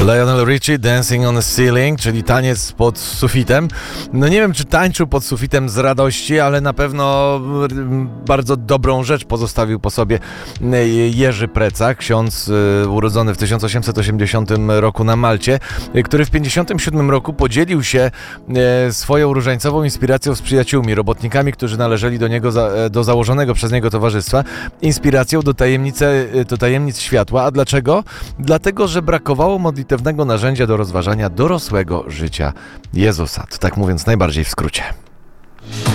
Lionel Richie, Dancing on the Ceiling, czyli taniec pod sufitem. No nie wiem, czy tańczył pod sufitem z radości, ale na pewno bardzo dobrą rzecz pozostawił po sobie Jerzy Precak, ksiądz urodzony w 1880 roku na Malcie, który w 1957 roku podzielił się swoją różańcową inspiracją z przyjaciółmi, robotnikami, którzy należeli do niego, do założonego przez niego towarzystwa, inspiracją do tajemnic światła. A dlaczego? Dlatego, że brakowało modlitewnego narzędzia do rozważania dorosłego życia Jezusa. To tak mówiąc najbardziej w skrócie.